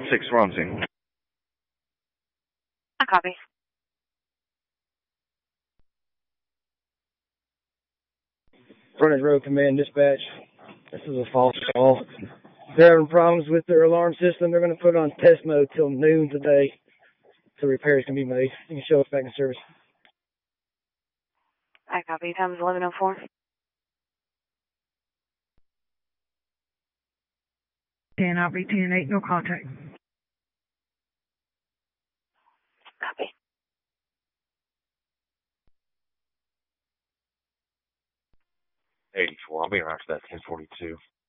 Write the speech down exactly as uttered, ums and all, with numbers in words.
six, we're on scene. I copy. Frontage Road Command Dispatch. This is a false call. They're having problems with their alarm system. They're going to put it on test mode till noon today so repairs can be made. You can show us back in service. I copy. Time is eleven oh four. ten out, ten eight, no contact. Copy. eighty-four, I'll be around for that ten forty-two.